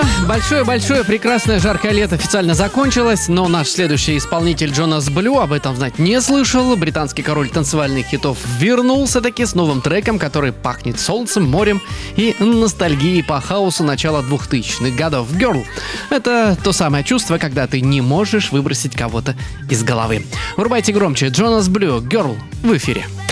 большое-большое прекрасное жаркое лето официально закончилось, но наш следующий исполнитель Джонас Блю об этом знать не слышал. Британский король танцевальных хитов вернулся таки с новым треком, который пахнет солнцем, морем и ностальгией по хаосу начала 2000-х годов. Girl. Это то самое чувство, когда ты не можешь выбросить кого-то из головы. Врубайте громче. Джонас Блю, Girl в эфире.